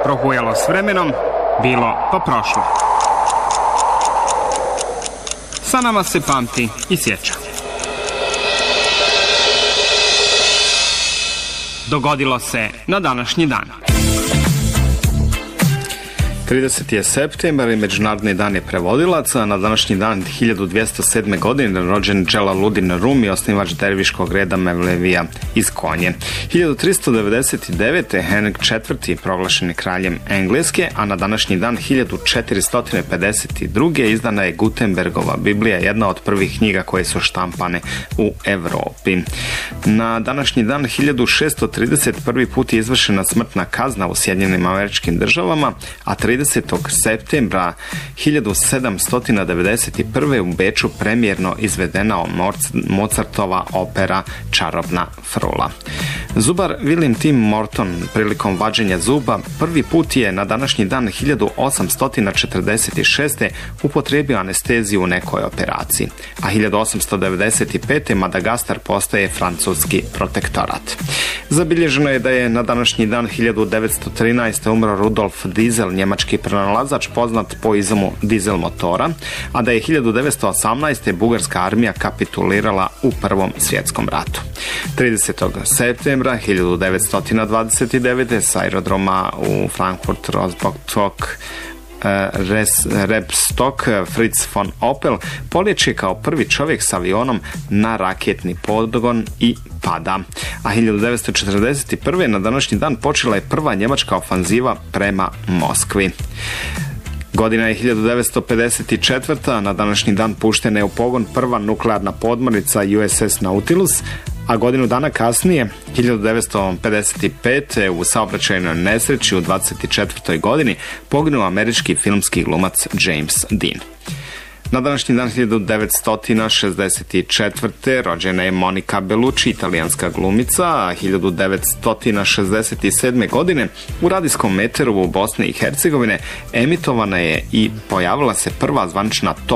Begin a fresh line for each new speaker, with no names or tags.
prohujalo s vremenom, bilo pa prošlo. Sa nama se pamti i sjeća. Dogodilo se na današnji dan.
30. je septembar i Međunarodni dan je prevodilaca. Na današnji dan 1207. godine rođen Dželaluddin Rumi, osnivač derviškog reda Mevlevija iz Konje. 1399. Henrik IV. Proglašen je kraljem Engleske, a na današnji dan 1452. izdana je Gutenbergova Biblija, jedna od prvih knjiga koje su štampane u Evropi. Na današnji dan 1631. put je izvršena smrtna kazna u Sjedinjenim Američkim Državama, a 30. septembra 1791. u Beču premijerno izvedena Mozartova opera Čarobna frula. Zubar William T. Morton prilikom vađenja zuba prvi put je na današnji dan 1846. upotrijebio anesteziju u nekoj operaciji, a 1895. Madagaskar postaje francuski protektorat. Zabilježeno je da je na današnji dan 1913. umro Rudolf Diesel, njemački pronalazač poznat po izumu dizel motora, a da je 1918. bugarska armija kapitulirala u Prvom svjetskom ratu. 30. septembra 1929. s aerodroma u Frankfurt Rostock Rebstock Fritz von Opel polječe kao prvi čovjek s avionom na raketni pogon i pada. A 1941. na današnji dan počela je prva njemačka ofanziva prema Moskvi. Godina je 1954. Na današnji dan puštena je u pogon prva nuklearna podmornica USS Nautilus, a godinu dana kasnije, 1955. u saobraćajnoj nesreći u 24. godini poginuo američki filmski glumac James Dean. Na današnji dan 1964. rođena je Monica Bellucci, italijanska glumica, a 1967. godine u radijskom eteru u Bosne i Hercegovine emitovana je i pojavila se prva zvanična top